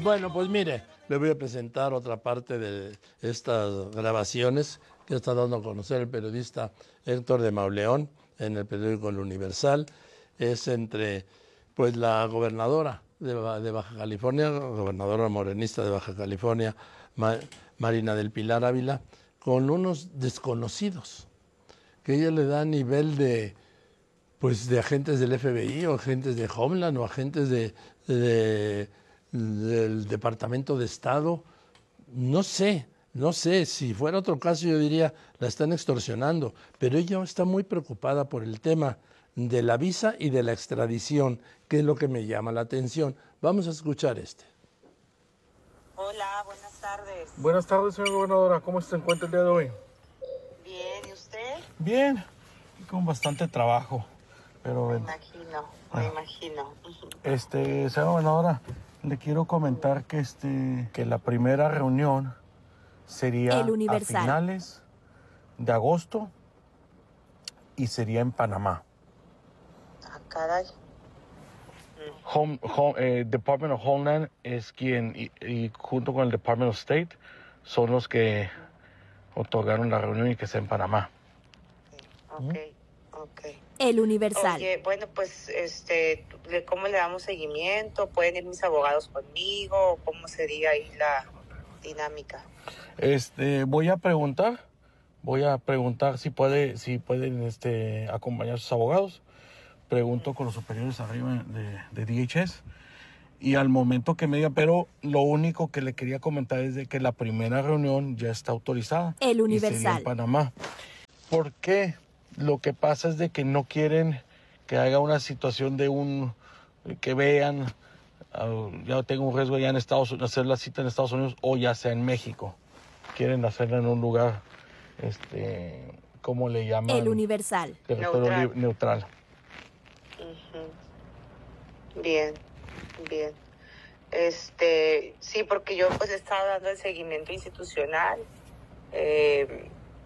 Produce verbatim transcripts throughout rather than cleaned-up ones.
Bueno, pues mire, le voy a presentar otra parte de estas grabaciones que está dando a conocer el periodista Héctor de Mauleón en el periódico El Universal. Es entre, pues, la gobernadora de, de Baja California, gobernadora morenista de Baja California, Ma, Marina del Pilar Ávila, con unos desconocidos, que ella le da nivel de, pues, de agentes del F B I o agentes de Homeland o agentes de, de, del Departamento de Estado. No sé, no sé, si fuera otro caso yo diría, la están extorsionando, pero ella está muy preocupada por el tema de la visa y de la extradición, que es lo que me llama la atención. Vamos a escuchar este. Hola, buenas tardes. Buenas tardes, señora gobernadora. ¿Cómo se encuentra el día de hoy? Bien, ¿y usted? Bien, y con bastante trabajo, pero... Me imagino, ah. me imagino. Este, señora gobernadora, le quiero comentar que, este, que la primera reunión sería a finales de agosto y sería en Panamá. Ah, caray. Home, home, eh, Department of Homeland es quien, y, y junto con el Department of State, son los que otorgaron la reunión y que sea en Panamá. Ok, ok. El Universal. Oye, bueno, pues, este, ¿cómo le damos seguimiento? ¿Pueden ir mis abogados conmigo? ¿Cómo sería ahí la dinámica? Este, voy a preguntar, voy a preguntar si puede, si pueden, este, acompañar a sus abogados. Pregunto con los superiores arriba de, de D H S y al momento que me diga, pero lo único que le quería comentar es de que la primera reunión ya está autorizada. El Universal. Y sería en Panamá. ¿Por qué? Lo que pasa es de que no quieren que haga una situación de un, que vean, uh, ya tengo un riesgo ya en Estados Unidos, hacer la cita en Estados Unidos o ya sea en México. Quieren hacerla en un lugar, este, ¿cómo le llaman? El Universal. Territorio neutral. neutral. Uh-huh. Bien, bien. Este, sí, porque yo pues he estado dando el seguimiento institucional. Eh,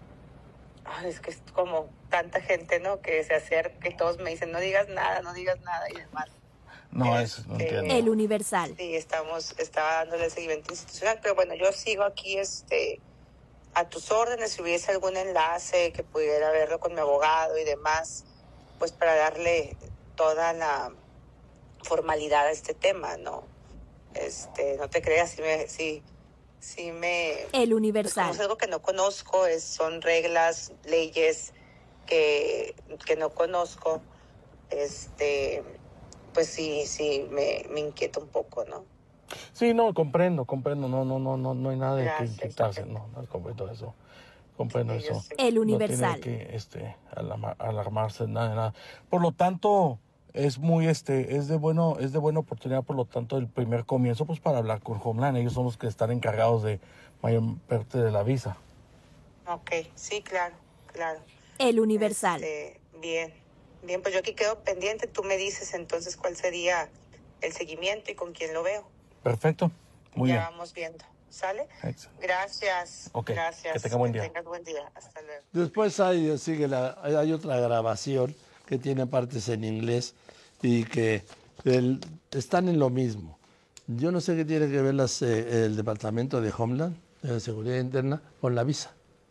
es que es como tanta gente, ¿no? Que se acerca y todos me dicen, no digas nada, no digas nada y demás. No, este, eso no entiendo. El Universal. Sí, estamos, estaba dándole el seguimiento institucional, pero bueno, yo sigo aquí, este, a tus órdenes, si hubiese algún enlace que pudiera verlo con mi abogado y demás, pues para darle toda la formalidad a este tema, ¿no? Este, no te creas, si me, si, si me... El Universal. Pues como es algo que no conozco, es, son reglas, leyes que, que no conozco, este, pues sí, sí, me, me inquieta un poco, ¿no? Sí, no, comprendo, comprendo, no, no, no, no, no hay nada de Gracias, que inquietarse, no, no comprendo eso, comprendo Sí, eso. El Universal. No tiene que, este, alarma- alarmarse, nada, de nada. Por lo tanto, es muy, este, es de bueno, es de buena oportunidad, por lo tanto, el primer comienzo, pues, para hablar con Homeland. Ellos son los que están encargados de mayor parte de la visa. Ok, sí, claro, claro. El Universal. Este, bien, bien, pues yo aquí quedo pendiente. Tú me dices entonces cuál sería el seguimiento y con quién lo veo. Perfecto, muy ya bien. Ya vamos viendo, ¿sale? Excelente. Gracias. Ok, gracias. que tenga buen día. Que tengas buen día. Hasta luego. Después hay, sigue la, hay otra grabación que tiene partes en inglés y que el, están en lo mismo. Yo no sé qué tiene que ver las, eh, el Departamento de Homeland, de Seguridad Interna, con la visa.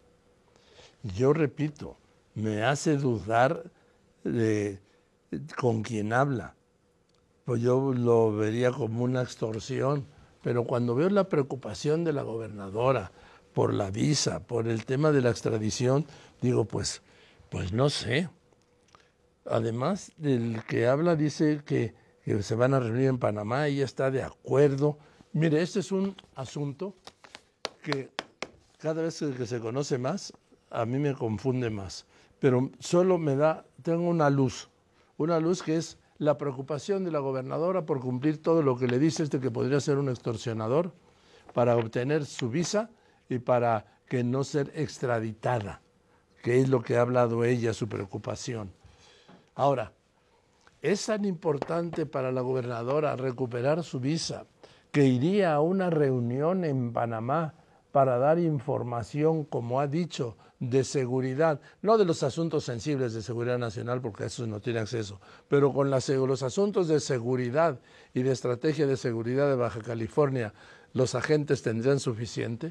Yo repito, me hace dudar de con quién habla. Pues yo lo vería como una extorsión, pero cuando veo la preocupación de la gobernadora por la visa, por el tema de la extradición, digo, pues, pues no sé. Además, el que habla dice que, que se van a reunir en Panamá, ella está de acuerdo. Mire, este es un asunto que cada vez que se conoce más, a mí me confunde más. Pero solo me da, tengo una luz, una luz que es la preocupación de la gobernadora por cumplir todo lo que le dice este que podría ser un extorsionador para obtener su visa y para que no ser extraditada, que es lo que ha hablado ella, su preocupación. Ahora, es tan importante para la gobernadora recuperar su visa que iría a una reunión en Panamá para dar información, como ha dicho, de seguridad, no de los asuntos sensibles de seguridad nacional, porque a eso no tiene acceso, pero con las, los asuntos de seguridad y de estrategia de seguridad de Baja California, ¿los agentes tendrían suficiente?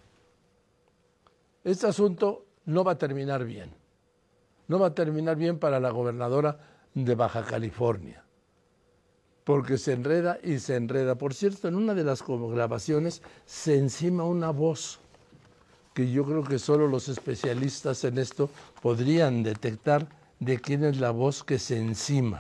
Este asunto no va a terminar bien. No va a terminar bien para la gobernadora de Baja California, porque se enreda y se enreda. Por cierto, en una de las grabaciones se encima una voz que yo creo que solo los especialistas en esto podrían detectar de quién es la voz que se encima.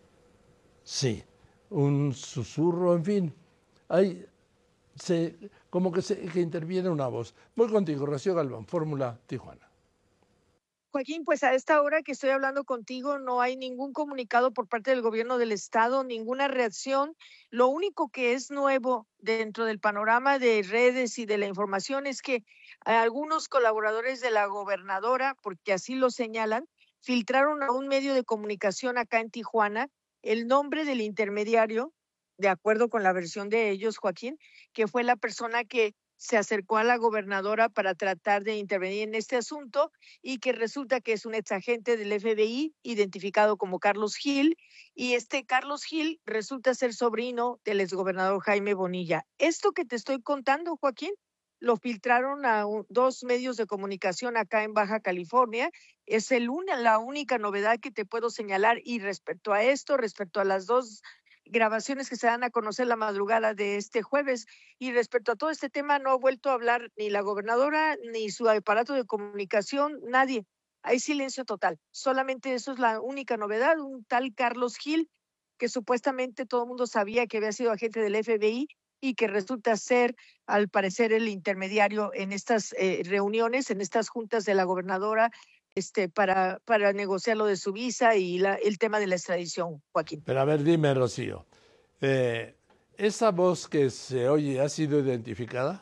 Sí, un susurro, en fin. Hay, se, como que, se, que interviene una voz. Voy contigo, Rocío Galván, Fórmula Tijuana. Joaquín, pues a esta hora que estoy hablando contigo no hay ningún comunicado por parte del gobierno del estado, ninguna reacción. Lo único que es nuevo dentro del panorama de redes y de la información es que algunos colaboradores de la gobernadora, porque así lo señalan, filtraron a un medio de comunicación acá en Tijuana el nombre del intermediario, de acuerdo con la versión de ellos, Joaquín, que fue la persona que se acercó a la gobernadora para tratar de intervenir en este asunto y que resulta que es un exagente del F B I identificado como Carlos Gil, y este Carlos Gil resulta ser sobrino del exgobernador Jaime Bonilla. Esto que te estoy contando, Joaquín, lo filtraron a un, dos medios de comunicación acá en Baja California. Es el una, la única novedad que te puedo señalar, y respecto a esto, respecto a las dos grabaciones que se dan a conocer la madrugada de este jueves, y respecto a todo este tema no ha vuelto a hablar ni la gobernadora ni su aparato de comunicación, nadie. Hay silencio total. Solamente eso es la única novedad, un tal Carlos Gil, que supuestamente todo el mundo sabía que había sido agente del F B I y que resulta ser, al parecer, el intermediario en estas eh, reuniones, en estas juntas de la gobernadora, Este, para, para negociar lo de su visa y la, el tema de la extradición, Joaquín. Pero a ver, dime, Rocío, eh, ¿esa voz que se oye ha sido identificada?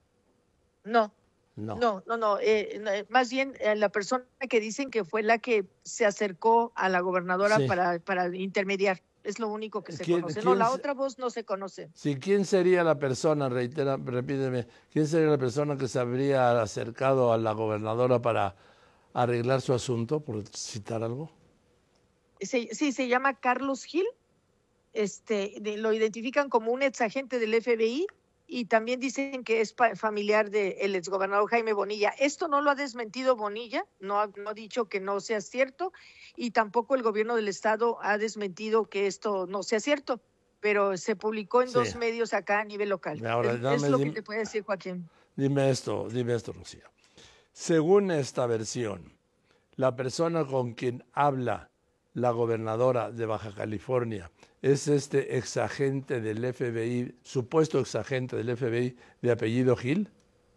No, no, no, no, no. Eh, más bien eh, la persona que dicen que fue la que se acercó a la gobernadora sí. para, para intermediar. Es lo único que se ¿Quién, conoce. quién No, la se... otra voz no se conoce. Sí, ¿quién sería la persona, reitera, repíteme, quién sería la persona que se habría acercado a la gobernadora para arreglar su asunto, por citar algo? Sí, sí, se llama Carlos Gil, este, de, lo identifican como un exagente del F B I y también dicen que es familiar del exgobernador Jaime Bonilla. Esto no lo ha desmentido Bonilla, no ha, no ha dicho que no sea cierto, y tampoco el gobierno del estado ha desmentido que esto no sea cierto, pero se publicó en sí. dos medios acá a nivel local. Ahora, es, dame, es lo dime, que te puede decir, Joaquín. Dime esto, dime esto, Rocío. Según esta versión, la persona con quien habla la gobernadora de Baja California es este exagente del F B I, supuesto exagente del F B I de apellido Gil.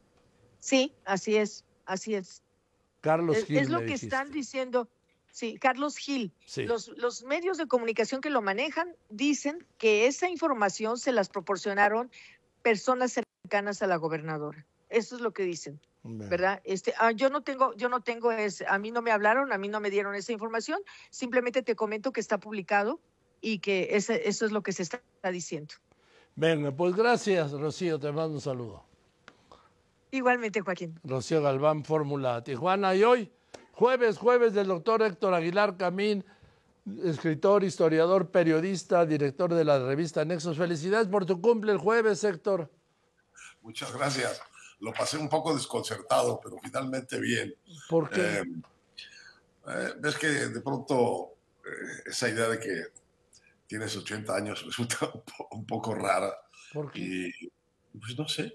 Sí, así es, así es. Carlos es, Gil. Es lo me que dijiste. están diciendo, sí, Carlos Gil. Sí. Los, los medios de comunicación que lo manejan dicen que esa información se las proporcionaron personas cercanas a la gobernadora. Eso es lo que dicen. Bien. ¿Verdad? Este, ah, yo no tengo, yo no tengo, es, a mí no me hablaron, a mí no me dieron esa información, simplemente te comento que está publicado y que ese, eso es lo que se está diciendo. Venga, pues gracias, Rocío, te mando un saludo. Igualmente, Joaquín. Rocío Galván, Fórmula Tijuana, y hoy, jueves, jueves del doctor Héctor Aguilar Camín, escritor, historiador, periodista, director de la revista Nexos. Felicidades por tu cumple el jueves, Héctor. Muchas gracias. Lo pasé un poco desconcertado, pero finalmente bien. ¿Por qué? Eh, eh, ves que de pronto eh, esa idea de que tienes ochenta años resulta un, po un poco rara. ¿Por qué? Y pues no sé.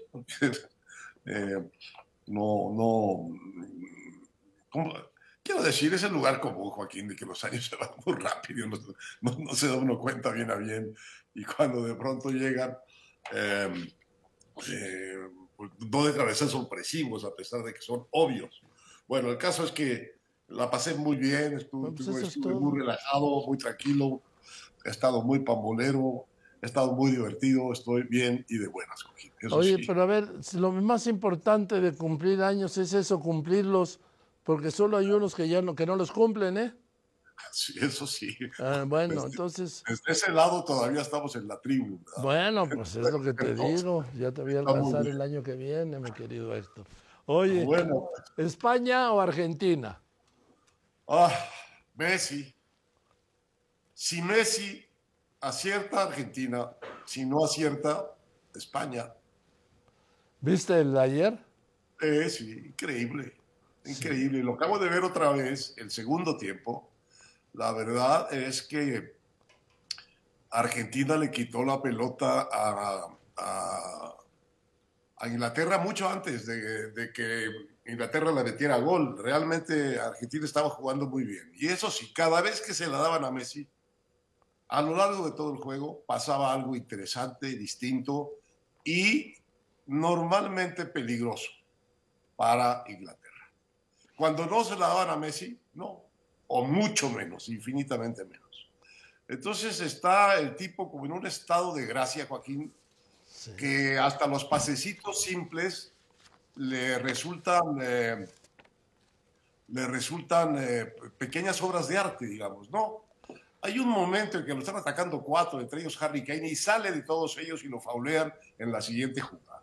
eh, no, no. ¿cómo? Quiero decir, es el lugar común, Joaquín, de que los años se van muy rápido, no, no, no se da uno cuenta bien a bien. Y cuando de pronto llegan. Eh, eh, no dejan de ser sorpresivos a pesar de que son obvios. Bueno, el caso es que la pasé muy bien, estuve, pues estuve, es estuve muy relajado, muy tranquilo, he estado muy pambolero, he estado muy divertido, estoy bien y de buenas. Eso Oye, sí. pero a ver, lo más importante de cumplir años es eso, cumplirlos, porque solo hay unos que ya no, que no los cumplen, ¿eh? Sí, eso sí. Ah, bueno, Desde, entonces, desde ese lado todavía estamos en la tribu, ¿verdad? bueno, pues es lo que te Entonces, digo. Ya te voy a está muy alcanzar bien. el año que viene, mi querido Héctor. Oye, Bueno, ¿España o Argentina? ah, Messi. Si Messi acierta Argentina, si no acierta España. ¿Viste el de ayer? Eh, sí, increíble, Sí. increíble. Lo acabo de ver otra vez, el segundo tiempo. La verdad es que Argentina le quitó la pelota a, a- a Inglaterra mucho antes de, de que Inglaterra la metiera gol. Realmente Argentina estaba jugando muy bien. Y eso sí, cada vez que se la daban a Messi, a lo largo de todo el juego pasaba algo interesante, distinto y normalmente peligroso para Inglaterra. Cuando no se la daban a Messi, no, o mucho menos, infinitamente menos. Entonces está el tipo como en un estado de gracia, Joaquín, Sí. que hasta los pasecitos simples le resultan, eh, le resultan eh, pequeñas obras de arte, digamos, ¿no? Hay un momento en que lo están atacando cuatro, entre ellos Harry Kane, y sale de todos ellos y lo faulean en la siguiente jugada.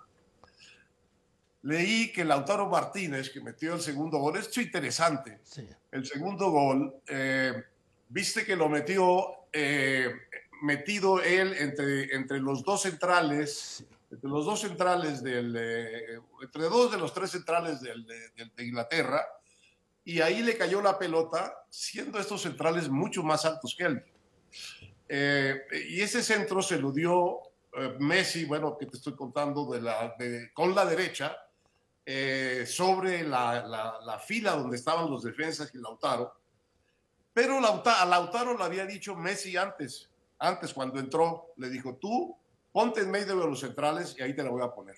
Leí que Lautaro Martínez, que metió el segundo gol, esto es interesante. Sí. El segundo gol, eh, viste que lo metió eh, metido él entre, entre los dos centrales, entre los dos centrales del, eh, entre dos de los tres centrales del, de, de Inglaterra, y ahí le cayó la pelota, siendo estos centrales mucho más altos que él. Eh, y ese centro se lo dio eh, Messi, bueno, que te estoy contando, de la, de, con la derecha, eh, sobre la, la, la, fila donde estaban los defensas y Lautaro. Pero Lautaro, a Lautaro le había dicho Messi antes, antes cuando entró, le dijo, tú ponte en medio de los centrales y ahí te la voy a poner.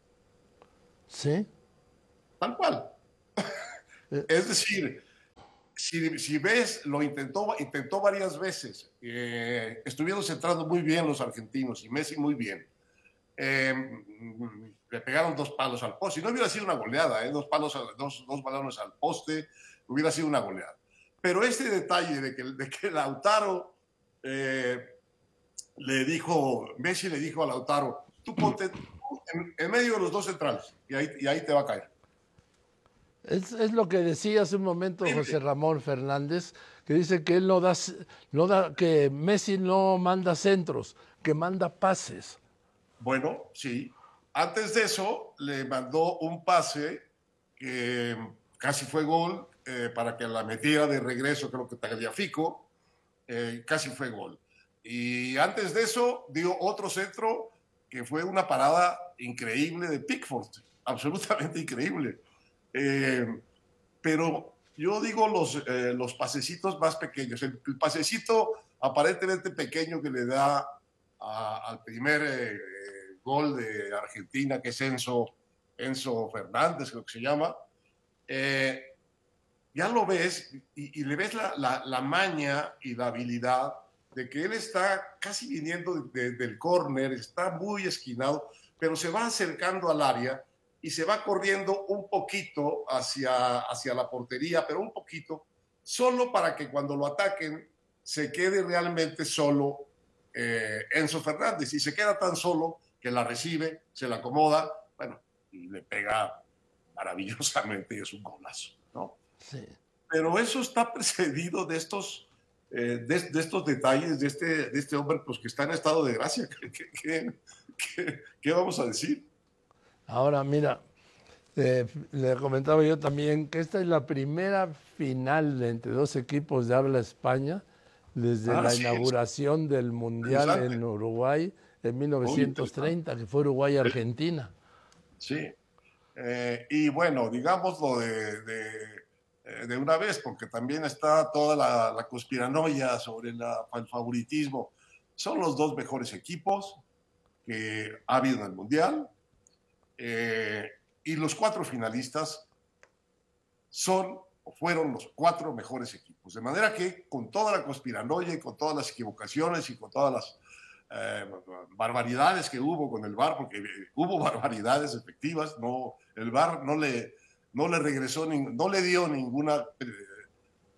¿Sí? Tal cual. Eh, Es decir, si, si ves, lo intentó, intentó varias veces. Eh, estuvieron centrando muy bien los argentinos y Messi muy bien. Eh, le pegaron dos palos al poste. Si no hubiera sido una goleada, ¿eh? dos, palos, dos, dos balones al poste, hubiera sido una goleada. Pero este detalle de que, de que Lautaro eh, le dijo, Messi le dijo a Lautaro, tú ponte en, en medio de los dos centrales y ahí, y ahí te va a caer. Es, es lo que decía hace un momento José Ramón Fernández, que dice que él no da, no da, que Messi no manda centros, que manda pases. Bueno, sí. Antes de eso, le mandó un pase que casi fue gol eh, para que la metiera de regreso, creo que Tagliafico, eh, casi fue gol. Y antes de eso, dio otro centro que fue una parada increíble de Pickford, absolutamente increíble. Eh, pero yo digo los, eh, los pasecitos más pequeños. El, el pasecito aparentemente pequeño que le da a, al primer eh, gol de Argentina, que es Enzo, Enzo Fernández, creo que se llama, eh, ya lo ves y, y le ves la, la, la, maña y la habilidad de que él está casi viniendo de, de, del córner, está muy esquinado, pero se va acercando al área y se va corriendo un poquito hacia, hacia la portería, pero un poquito, solo para que cuando lo ataquen se quede realmente solo eh, Enzo Fernández, y se queda tan solo que la recibe, se la acomoda, bueno, y le pega maravillosamente y es un golazo, ¿no? Sí. Pero eso está precedido de estos, eh, de, de, estos detalles de este, de este hombre pues, que está en estado de gracia. ¿Qué, qué, qué, qué vamos a decir? Ahora, mira, eh, le comentaba yo también que esta es la primera final de entre dos equipos de habla España desde Ah, la sí, inauguración del Mundial en Uruguay en mil novecientos treinta, que fue Uruguay-Argentina. Sí, eh, y bueno, digámoslo de, de, de, una vez, porque también está toda la, la conspiranoia sobre la, el favoritismo. Son los dos mejores equipos que ha habido en el Mundial, eh, y los cuatro finalistas son o fueron los cuatro mejores equipos. De manera que con toda la conspiranoia y con todas las equivocaciones y con todas las eh, barbaridades que hubo con el V A R, porque hubo barbaridades efectivas, no, el V A R no le, no le regresó, no le dio ninguna, eh,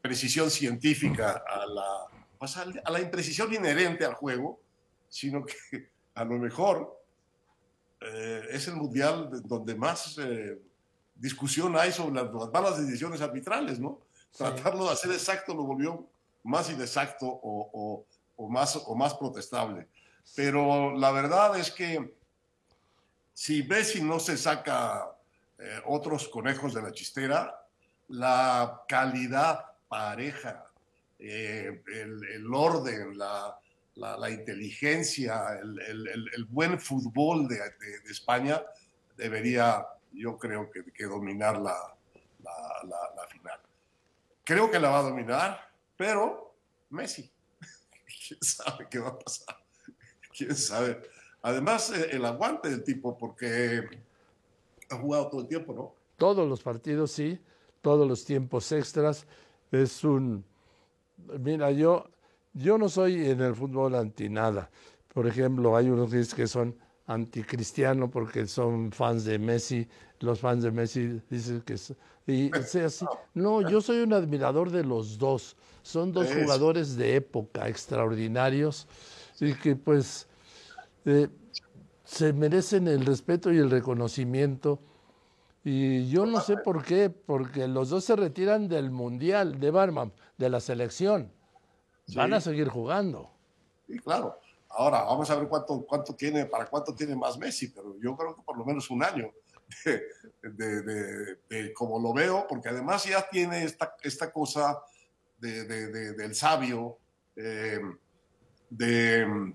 precisión científica, a la, pues a, a la imprecisión inherente al juego, sino que a lo mejor eh, es el mundial donde más eh, discusión hay sobre las, las malas decisiones arbitrales, ¿no? Sí. Tratarlo de hacer exacto lo volvió más inexacto o, o, o, más, o más protestable. Pero la verdad es que si Messi no se saca eh, otros conejos de la chistera, la calidad pareja, eh, el, el orden, la, la, la inteligencia, el, el, el, buen fútbol de, de, de España debería, yo creo que, que dominar la, la, la, la final. Creo que la va a dominar, pero Messi, quién sabe qué va a pasar, quién sabe. Además, el aguante del tipo, porque ha jugado todo el tiempo, ¿no? Todos los partidos, sí, todos los tiempos extras. Es un... Mira, yo, yo no soy en el fútbol anti nada. Por ejemplo, hay unos que son anticristiano porque son fans de Messi. Los fans de Messi dicen que... Y, o sea, sí. No, yo soy un admirador de los dos. Son dos jugadores de época extraordinarios y que pues eh, se merecen el respeto y el reconocimiento. Y yo no sé por qué, porque los dos se retiran del Mundial de Barman, de la selección. Sí. Van a seguir jugando. Sí, claro. Ahora, vamos a ver cuánto, cuánto tiene, para cuánto tiene más Messi, pero yo creo que por lo menos un año, de, de, de, de como lo veo, porque además ya tiene esta, esta cosa de, de, de, del sabio, eh, de,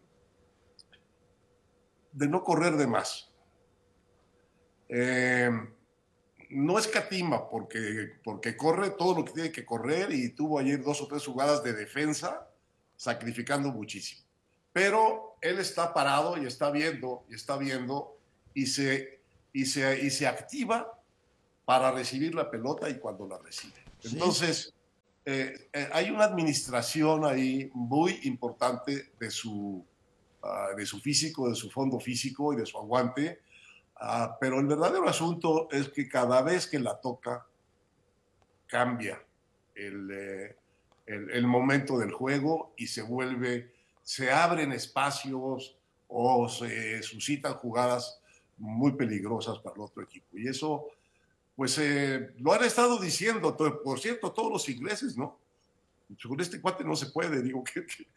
de no correr de más. Eh, no escatima porque, porque corre todo lo que tiene que correr y tuvo ayer dos o tres jugadas de defensa sacrificando muchísimo. Pero él está parado y está viendo y está viendo y se, y se, y se activa para recibir la pelota y cuando la recibe. Sí. Entonces, eh, eh, hay una administración ahí muy importante de su, uh, de su físico, de su fondo físico y de su aguante. Uh, pero el verdadero asunto es que cada vez que la toca, cambia el, eh, el, el momento del juego y se vuelve, se abren espacios o se suscitan jugadas muy peligrosas para el otro equipo. Y eso, pues, eh, lo han estado diciendo, por cierto, todos los ingleses, ¿no? Con este cuate no se puede, digo, que, que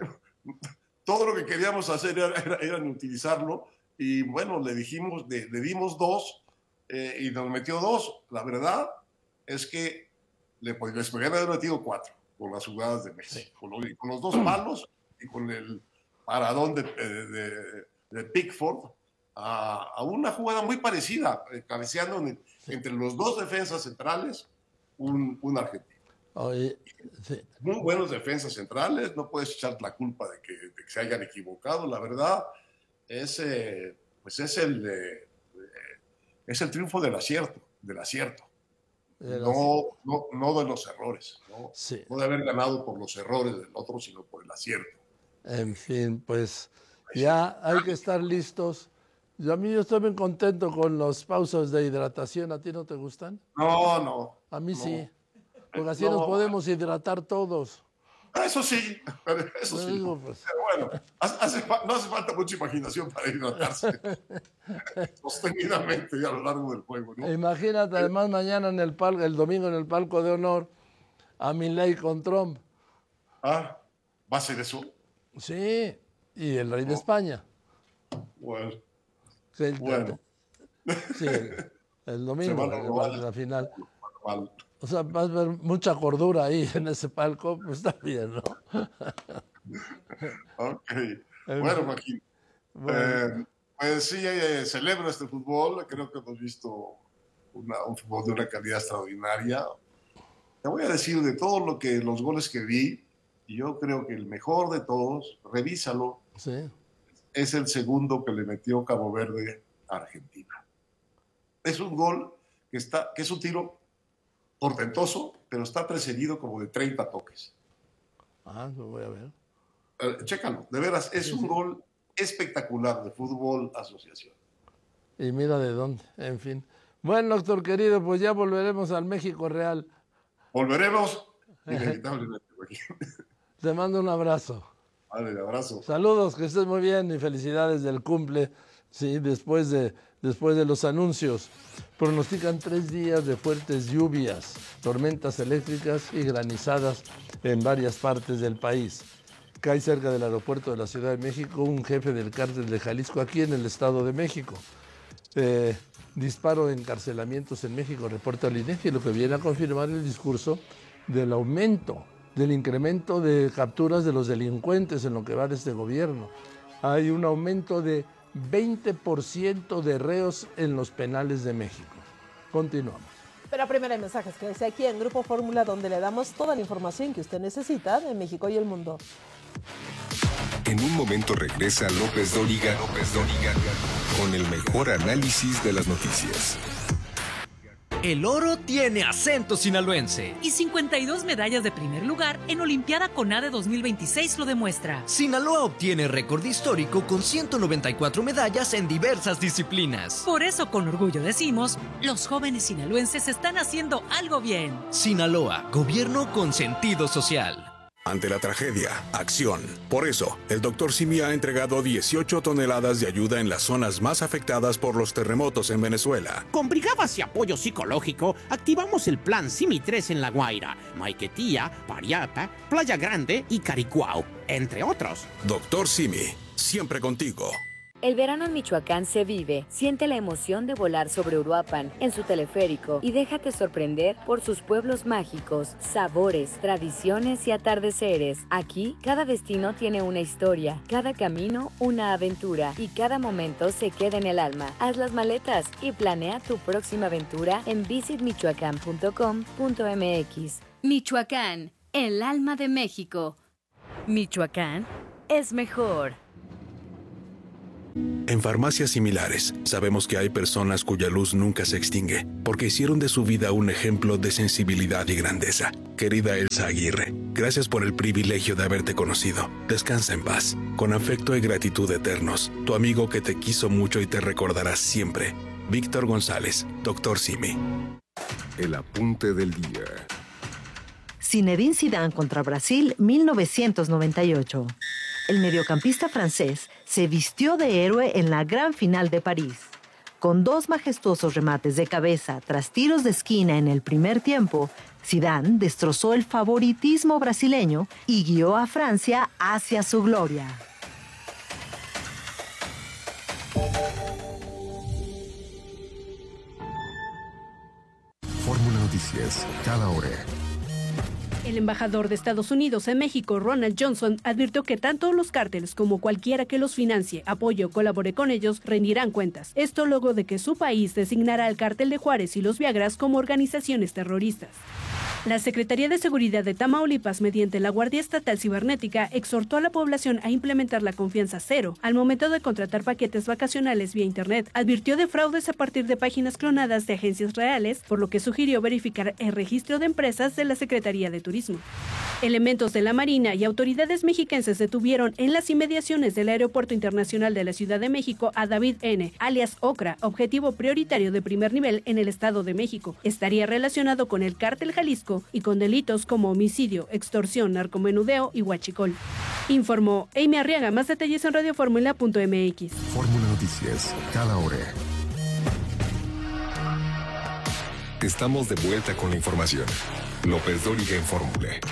todo lo que queríamos hacer era, era, era utilizarlo. Y bueno, le dijimos, le, le dimos dos eh, y nos metió dos. La verdad es que le, pues, les podrían haber metido cuatro con las jugadas de Messi, sí. con, los, con los dos palos y con el paradón de, de, de, de Pickford a, a una jugada muy parecida, eh, cabeceando en, sí. entre los dos defensas centrales, un, un argentino. Oye, sí. Muy buenos defensas centrales, no puedes echar la culpa de que, de que se hayan equivocado, la verdad. Es, eh, pues es, el, eh, es el triunfo del acierto, del acierto. No, no, no de los errores. ¿no? Sí. no de haber ganado por los errores del otro, sino por el acierto. En fin, pues ya hay que estar listos. Yo, a mí yo estoy muy contento con los pausas de hidratación. ¿A ti no te gustan? No, no. A mí no. sí. Porque así no. nos podemos hidratar todos. Eso sí, eso sí. Digo, pues. Pero bueno, hace, no hace falta mucha imaginación para hidratarse sostenidamente a lo largo del juego, ¿no? Imagínate, además, mañana en el palco, el domingo en el palco de honor, a Milei con Trump. Ah, ¿va a ser eso? Sí, y el rey de España. Bueno. Sí, el, bueno. Sí, el, el domingo, el, el, la final. Mal. O sea, vas a ver mucha cordura ahí en ese palco, pues está bien, ¿no? Ok. Bueno, Joaquín. Bueno. Eh, pues sí, eh, celebro este fútbol. Creo que hemos visto una, un fútbol de una calidad extraordinaria. Te voy a decir de todo lo que los goles que vi, yo creo que el mejor de todos, revísalo, sí. es el segundo que le metió Cabo Verde a Argentina. Es un gol que, está, que es un tiro portentoso, pero está precedido como de treinta toques. Ah, lo voy a ver. Eh, chécalo, de veras, es sí, un sí. gol espectacular de fútbol asociación. Y mira de dónde, en fin. Bueno, doctor querido, pues ya volveremos al México Real. Volveremos Inevitablemente, Joaquín. Te mando un abrazo. Vale, abrazo. Saludos, que estés muy bien y felicidades del cumple. Sí, después de, después de los anuncios. Pronostican tres días de fuertes lluvias, tormentas eléctricas y granizadas en varias partes del país. Cae cerca del aeropuerto de la Ciudad de México un jefe del cártel de Jalisco, aquí en el Estado de México. Eh, disparo de encarcelamientos en México, reporta el INEGI, lo que viene a confirmar el discurso del aumento, del incremento de capturas de los delincuentes en lo que va de este gobierno. Hay un aumento de veinte por ciento de reos en los penales de México. Continuamos. Pero primero hay mensajes que dice aquí en Grupo Fórmula, donde le damos toda la información que usted necesita de México y el mundo. En un momento regresa López Dóriga, López Dóriga, con el mejor análisis de las noticias. El oro tiene acento sinaloense. Y cincuenta y dos medallas de primer lugar en Olimpiada CONADE dos mil veintiséis lo demuestra. Sinaloa obtiene récord histórico con ciento noventa y cuatro medallas en diversas disciplinas. Por eso, con orgullo decimos, los jóvenes sinaloenses están haciendo algo bien. Sinaloa, gobierno con sentido social. Ante la tragedia, acción. Por eso, el doctor Simi ha entregado dieciocho toneladas de ayuda en las zonas más afectadas por los terremotos en Venezuela. Con brigadas y apoyo psicológico, activamos el plan Simi tres en La Guaira, Maiquetía, Pariapa, Playa Grande y Caricuao, entre otros. Doctor Simi, siempre contigo. El verano en Michoacán se vive. Siente la emoción de volar sobre Uruapan en su teleférico y déjate sorprender por sus pueblos mágicos, sabores, tradiciones y atardeceres. Aquí, cada destino tiene una historia, cada camino una aventura y cada momento se queda en el alma. Haz las maletas y planea tu próxima aventura en visit michoacán punto com punto m x. Michoacán, el alma de México. Michoacán es mejor. En farmacias similares, sabemos que hay personas cuya luz nunca se extingue, porque hicieron de su vida un ejemplo de sensibilidad y grandeza. Querida Elsa Aguirre, gracias por el privilegio de haberte conocido. Descansa en paz. Con afecto y gratitud eternos, tu amigo que te quiso mucho y te recordará siempre. Víctor González, doctor Simi. El apunte del día. Zinedine Zidane contra Brasil, mil novecientos noventa y ocho. El mediocampista francés se vistió de héroe en la gran final de París. Con dos majestuosos remates de cabeza tras tiros de esquina en el primer tiempo, Zidane destrozó el favoritismo brasileño y guió a Francia hacia su gloria. Fórmula Noticias, cada hora. El embajador de Estados Unidos en México, Ronald Johnson, advirtió que tanto los cárteles como cualquiera que los financie, apoye o colabore con ellos rendirán cuentas. Esto luego de que su país designara al cártel de Juárez y los Viagras como organizaciones terroristas. La Secretaría de Seguridad de Tamaulipas, mediante la Guardia Estatal Cibernética, exhortó a la población a implementar la confianza cero al momento de contratar paquetes vacacionales vía Internet. Advirtió de fraudes a partir de páginas clonadas de agencias reales, por lo que sugirió verificar el registro de empresas de la Secretaría de Turismo. Elementos de la Marina y autoridades mexiquenses detuvieron en las inmediaciones del Aeropuerto Internacional de la Ciudad de México a David N., alias Ocra, objetivo prioritario de primer nivel en el Estado de México. Estaría relacionado con el Cártel Jalisco y con delitos como homicidio, extorsión, narcomenudeo y huachicol. Informó Amy Arriaga. Más detalles en radio fórmula punto m x. Fórmula Noticias, cada hora. Estamos de vuelta con la información. López Dóriga en Fórmula.